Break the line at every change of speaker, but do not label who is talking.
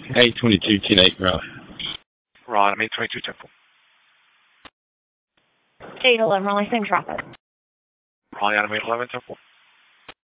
822 10-8, right.
Right, I'm 822 Temple.
811, Raleigh, same traffic.
Raleigh, Adam 811 Temple.